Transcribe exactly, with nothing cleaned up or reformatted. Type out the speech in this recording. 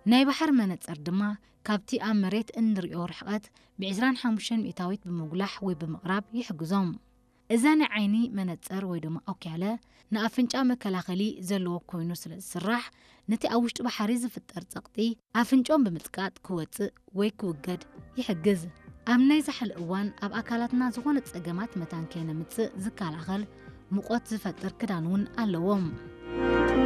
ናይ ባሕር መነጽር ድማ ካብቲ ኣብ መሬት እንሪኦ ርሕቐት ብ25 ሚእታዊት ብምጉላሕ ወይ ብምቕራብ ይሕግዞም። እዛ ናይ ዓይኒ መነጽር ወይ ድማ ኦክያለ ንኣፍንጫ መከላኸሊ ዘለዎ ኮይኑ ስለ ዝስራሕ ነቲ ኣብ ውሽጢ ባሕሪ ዝፍጠር ጸቕጢ ኣፍንጮም ብምጥቃጥ ክወፅእ ወይ ክውገድ ይሕግዝ። ኣብ ናይ ዛሕሊ እዋን ኣብ ኣካላትና ዝኾነ ጸገማት መታንከይ ነምጽእ ዝከላኸል ሙቆት ዝፈጥር ክዳን እውን ኣለዎም።